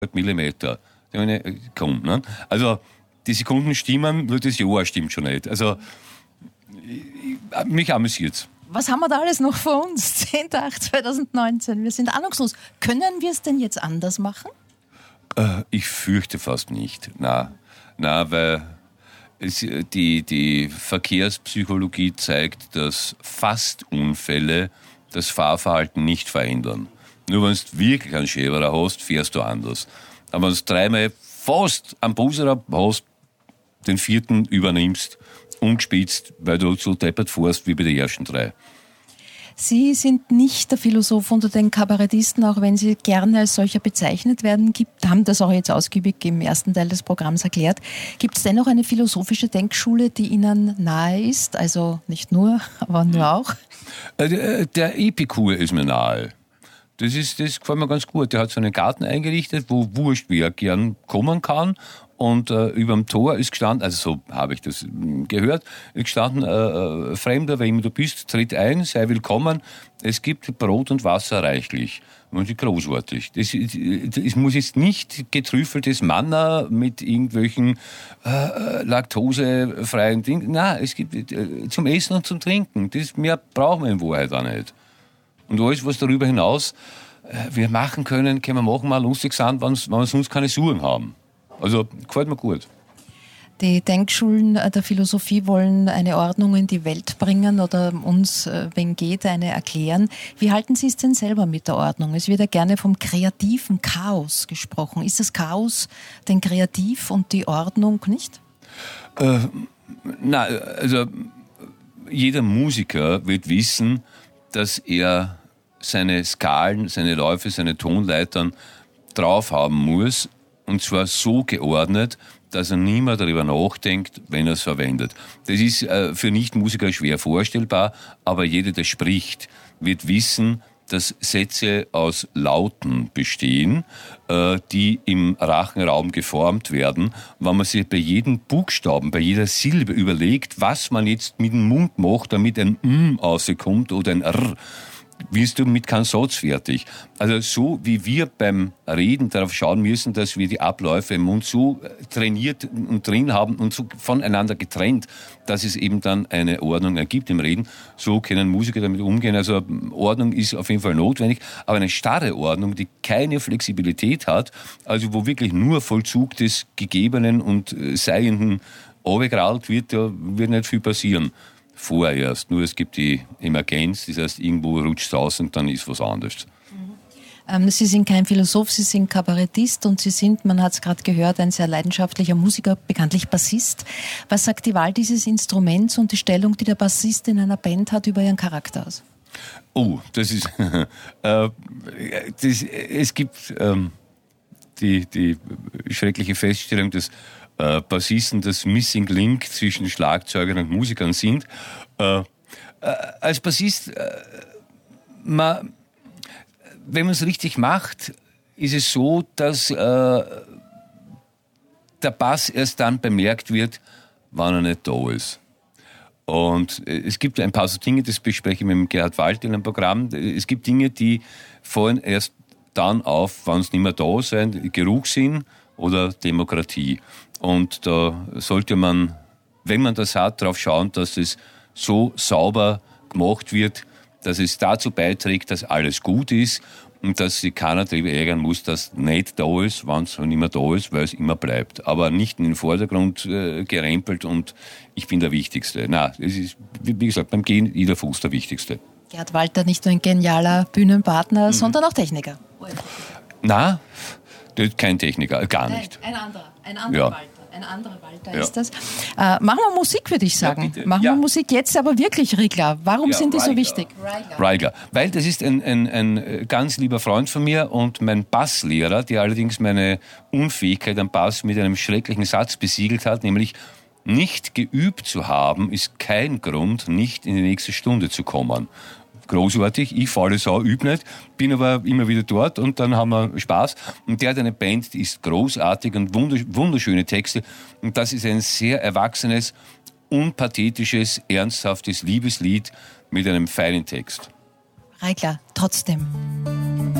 Millimeter. Ich meine, komm, ne? Also, die Sekunden stimmen, nur das Jahr stimmt schon nicht. Also, mich amüsiert's. Was haben wir da alles noch vor uns? 10.08.2019. Wir sind ahnungslos. Können wir es denn jetzt anders machen? Ich fürchte fast nicht. Na, weil die Verkehrspsychologie zeigt, dass Fastunfälle das Fahrverhalten nicht verändern. Nur wenn du wirklich einen Schäberer hast, fährst du anders. Aber wenn du dreimal fast am Buserer hast, den vierten übernimmst, ungespitzt, weil du so deppert fährst wie bei den ersten drei. Sie sind nicht der Philosoph unter den Kabarettisten, auch wenn Sie gerne als solcher bezeichnet werden. Haben das auch jetzt ausgiebig im ersten Teil des Programms erklärt. Gibt es dennoch eine philosophische Denkschule, die Ihnen nahe ist? Also nicht nur, aber nur auch? Der Epikur ist mir nahe. Das gefällt mir ganz gut. Der hat so einen Garten eingerichtet, wo wurscht wer gern kommen kann. Und über dem Tor ist gestanden, also so habe ich das gehört, ist gestanden, Fremder, wer immer du bist, tritt ein, sei willkommen. Es gibt Brot und Wasser reichlich. Und das ist großartig. Es muss jetzt nicht getrüffeltes Manna mit irgendwelchen laktosefreien Dingen. Nein, es gibt zum Essen und zum Trinken. Mehr brauchen wir in Wahrheit auch nicht. Und alles, was darüber hinaus wir machen können wir machen, mal lustig sein, wenn wir sonst keine Suchen haben. Also, gefällt mir gut. Die Denkschulen der Philosophie wollen eine Ordnung in die Welt bringen oder uns, wenn geht, eine erklären. Wie halten Sie es denn selber mit der Ordnung? Es wird ja gerne vom kreativen Chaos gesprochen. Ist das Chaos denn kreativ und die Ordnung nicht? Also jeder Musiker wird wissen, dass er seine Skalen, seine Läufe, seine Tonleitern drauf haben muss. Und zwar so geordnet, dass er nie mehr darüber nachdenkt, wenn er es verwendet. Das ist für Nichtmusiker schwer vorstellbar, aber jeder, der spricht, wird wissen, dass Sätze aus Lauten bestehen, die im Rachenraum geformt werden. Wenn man sich bei jedem Buchstaben, bei jeder Silbe überlegt, was man jetzt mit dem Mund macht, damit ein M rauskommt oder ein R, wirst du mit keinem Satz fertig. Also so wie wir beim Reden darauf schauen müssen, dass wir die Abläufe im Mund so trainiert und drin haben und so voneinander getrennt, dass es eben dann eine Ordnung ergibt im Reden, so können Musiker damit umgehen. Also Ordnung ist auf jeden Fall notwendig, aber eine starre Ordnung, die keine Flexibilität hat, also wo wirklich nur Vollzug des Gegebenen und Seienden runtergerallt wird, da wird nicht viel passieren. Vorerst. Nur es gibt die Emergenz, das heißt, irgendwo rutscht es raus und dann ist was anderes. Sie sind kein Philosoph, Sie sind Kabarettist und Sie sind, man hat es gerade gehört, ein sehr leidenschaftlicher Musiker, bekanntlich Bassist. Was sagt die Wahl dieses Instruments und die Stellung, die der Bassist in einer Band hat, über Ihren Charakter aus? Oh, das ist... es gibt die schreckliche Feststellung, dass Bassisten das Missing Link zwischen Schlagzeugern und Musikern sind. Als Bassist, wenn man es richtig macht, ist es so, dass der Bass erst dann bemerkt wird, wann er nicht da ist. Und es gibt ein paar so Dinge, das bespreche ich mit dem Gerhard Walter in einem Programm. Es gibt Dinge, die fallen erst dann auf, wenn es nicht mehr da sind, Geruchssinn oder Demokratie. Und da sollte man, wenn man das hat, darauf schauen, dass es so sauber gemacht wird, dass es dazu beiträgt, dass alles gut ist und dass sich keiner darüber ärgern muss, dass nicht da ist, wenn es nicht mehr da ist, weil es immer bleibt. Aber nicht in den Vordergrund gerempelt und ich bin der Wichtigste. Nein, es ist, wie gesagt, beim Gehen jeder Fuß der Wichtigste. Gerhard Walter, nicht nur ein genialer Bühnenpartner, sondern auch Techniker. Nein, kein Techniker, gar nicht. Ein anderer Ja. Walter. Ein anderer Walter ist das. Machen wir Musik, würde ich sagen. Ja, Machen wir Musik jetzt aber wirklich, Rigler. Warum sind die so wichtig? Reigler. Weil das ist ein ganz lieber Freund von mir und mein Basslehrer, der allerdings meine Unfähigkeit am Bass mit einem schrecklichen Satz besiegelt hat, nämlich: Nicht geübt zu haben, ist kein Grund, nicht in die nächste Stunde zu kommen. Großartig, ich faule sau, übe nicht, bin aber immer wieder dort und dann haben wir Spaß. Und der hat eine Band, die ist großartig und wunderschöne Texte. Und das ist ein sehr erwachsenes, unpathetisches, ernsthaftes Liebeslied mit einem feinen Text. Reigler, trotzdem.